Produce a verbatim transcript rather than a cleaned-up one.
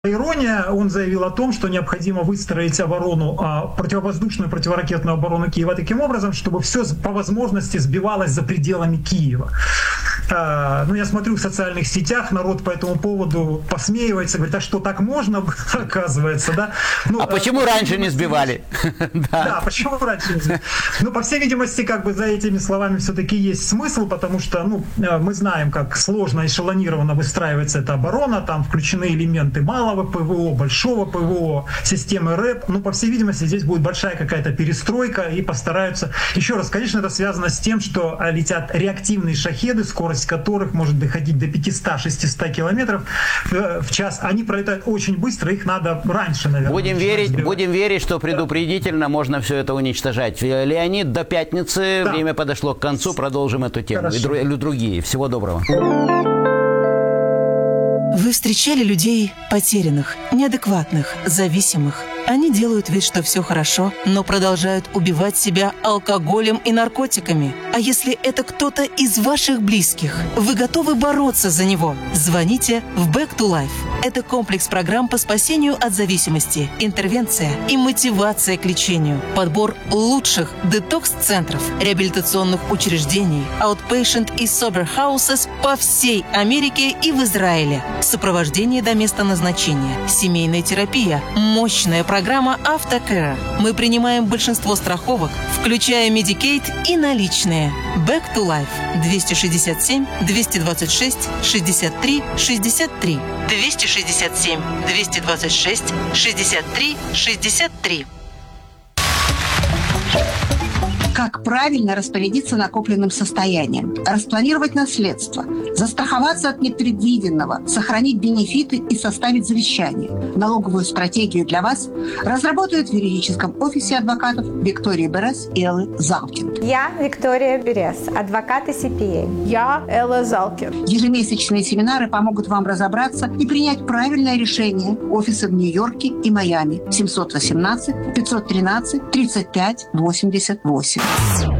Ирония, он заявил о том, что необходимо выстроить оборону, противовоздушную, противоракетную оборону Киева таким образом, чтобы все по возможности сбивалось за пределами Киева. Ну, я смотрю в социальных сетях, народ по этому поводу посмеивается, говорит, а что, так можно, оказывается, да? Ну, а почему раньше не сбивали? Да, почему раньше не сбивали? Ну, по всей видимости, как бы за этими словами все-таки есть смысл, потому что, ну, мы знаем, как сложно эшелонированно выстраивается эта оборона, там включены элементы малого ПВО, большого ПВО, системы РЭП. Ну, по всей видимости, здесь будет большая какая-то перестройка и постараются... Еще раз, конечно, это связано с тем, что летят реактивные шахеды, скорость которых может доходить до пятьсот-шестьсот километров в час. Они пролетают очень быстро, их надо раньше, наверное. Будем верить, будем верить, что предупредительно можно все это уничтожать. Леонид, до пятницы, да. Время подошло к концу, продолжим эту тему. Хорошо. И другие. Всего доброго. Вы встречали людей потерянных, неадекватных, зависимых. Они делают вид, что все хорошо, но продолжают убивать себя алкоголем и наркотиками. А если это кто-то из ваших близких, вы готовы бороться за него? Звоните в Back to Life. Это комплекс программ по спасению от зависимости, интервенция и мотивация к лечению, подбор лучших детокс-центров, реабилитационных учреждений, outpatient и sober houses по всей Америке и в Израиле. Сопровождение до места назначения, семейная терапия, мощная программа Автокэр. Мы принимаем большинство страховок, включая Medicaid и наличные. Back to Life. двести шестьдесят семь двести двадцать шесть шестьдесят три шестьдесят три. двести шестьдесят семь двести двадцать шесть шестьдесят три шестьдесят три. Как правильно распорядиться накопленным состоянием, распланировать наследство, застраховаться от непредвиденного, сохранить бенефиты и составить завещание. Налоговую стратегию для вас разработают в юридическом офисе адвокатов Виктории Берес и Эллы Залкин. Я Виктория Берес, адвокат и си пи эй. Я Элла Залкин. Ежемесячные семинары помогут вам разобраться и принять правильное решение. Офисы в Нью-Йорке и Майами. семь один восемь пятьсот тринадцать тридцать пять восемьдесят восемь.